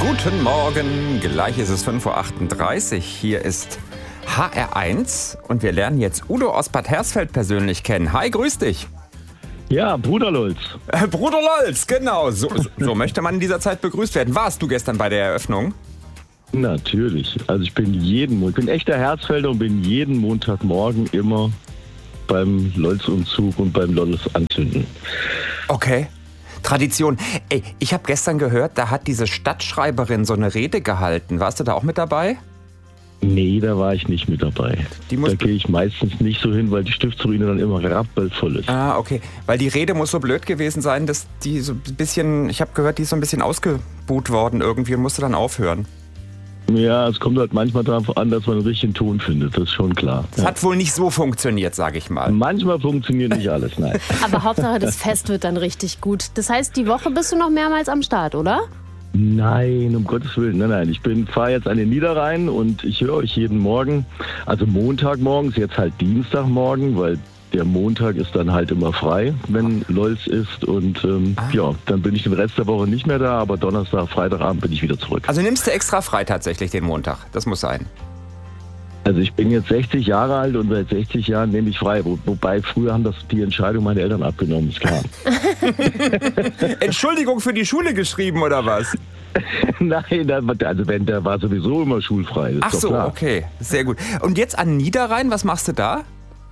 Guten Morgen, gleich ist es 5.38 Uhr. Hier ist HR1 und wir lernen jetzt Udo aus Bad Hersfeld persönlich kennen. Hi, grüß dich. Ja, Bruder Lolz. Bruder Lolz, genau. So möchte man in dieser Zeit begrüßt werden. Warst du gestern bei der Eröffnung? Natürlich. Also ich bin echter Hersfelder und bin jeden Montagmorgen immer beim Lolz-Umzug und beim Lolz anzünden. Okay. Tradition. Ey, ich habe gestern gehört, da hat diese Stadtschreiberin so eine Rede gehalten. Warst du da auch mit dabei? Nee, da war ich nicht mit dabei. Da gehe ich meistens nicht so hin, weil die Stiftsruine dann immer rappelvoll ist. Ah, okay. Weil die Rede muss so blöd gewesen sein, dass die so ein bisschen, ich habe gehört, die ist so ein bisschen ausgebuht worden irgendwie und musste dann aufhören. Ja, es kommt halt manchmal darauf an, dass man einen richtigen Ton findet, das ist schon klar. Das hat wohl nicht so funktioniert, sage ich mal. Manchmal funktioniert nicht alles, nein. Aber Hauptsache, das Fest wird dann richtig gut. Das heißt, die Woche bist du noch mehrmals am Start, oder? Nein, um Gottes Willen, nein. Ich fahre jetzt an den Niederrhein und ich höre euch jeden Morgen, also Montagmorgens, jetzt halt Dienstagmorgen, weil der Montag ist dann halt immer frei, wenn Lolz ist und ja, dann bin ich den Rest der Woche nicht mehr da, aber Donnerstag, Freitagabend bin ich wieder zurück. Also nimmst du extra frei tatsächlich den Montag, das muss sein. Also ich bin jetzt 60 Jahre alt und seit 60 Jahren nehme ich frei, wobei früher haben das die Entscheidung meine Eltern abgenommen, ist klar. Entschuldigung für die Schule geschrieben oder was? Nein, der war sowieso immer schulfrei. Ach so, okay, sehr gut. Und jetzt an Niederrhein, was machst du da?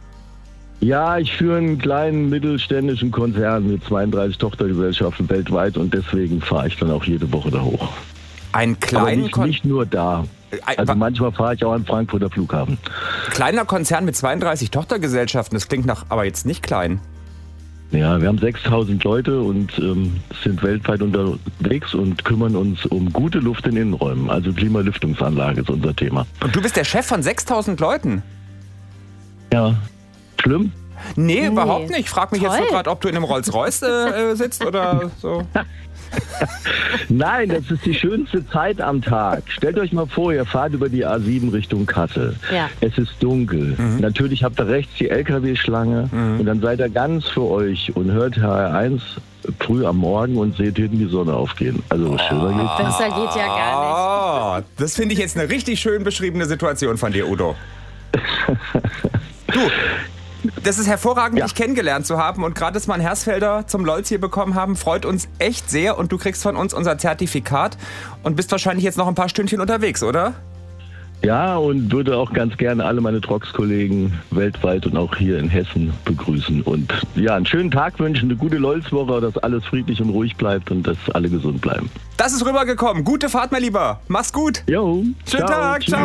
Ja, ich führe einen kleinen mittelständischen Konzern mit 32 Tochtergesellschaften weltweit und deswegen fahre ich dann auch jede Woche da hoch. Einen kleinen Aber nicht nur da. Also manchmal fahre ich auch an Frankfurter Flughafen. Kleiner Konzern mit 32 Tochtergesellschaften, das klingt nach, aber jetzt nicht klein. Ja, wir haben 6.000 Leute und sind weltweit unterwegs und kümmern uns um gute Luft in Innenräumen. Also Klimalüftungsanlage ist unser Thema. Und du bist der Chef von 6.000 Leuten? Ja. Schlimm? Nee, überhaupt nicht. Ich frage mich jetzt nur gerade, ob du in einem Rolls-Royce sitzt oder so. Nein, das ist die schönste Zeit am Tag. Stellt euch mal vor, ihr fahrt über die A7 Richtung Kassel. Ja. Es ist dunkel. Natürlich habt ihr rechts die LKW-Schlange und dann seid ihr ganz für euch und hört HR1 früh am Morgen und seht hinten die Sonne aufgehen. Also schöner geht's nicht. Besser geht ja gar nicht. Das finde ich jetzt eine richtig schön beschriebene Situation von dir, Udo. Du, das ist hervorragend, dich kennengelernt zu haben und gerade, dass wir einen Hersfelder zum Lolz hier bekommen haben, freut uns echt sehr und du kriegst von uns unser Zertifikat und bist wahrscheinlich jetzt noch ein paar Stündchen unterwegs, oder? Ja, und würde auch ganz gerne alle meine Trox-Kollegen weltweit und auch hier in Hessen begrüßen und ja, einen schönen Tag wünschen, eine gute Lolz-Woche, dass alles friedlich und ruhig bleibt und dass alle gesund bleiben. Das ist rübergekommen. Gute Fahrt, mein Lieber. Mach's gut. Jo. Schönen Tag. Ciao.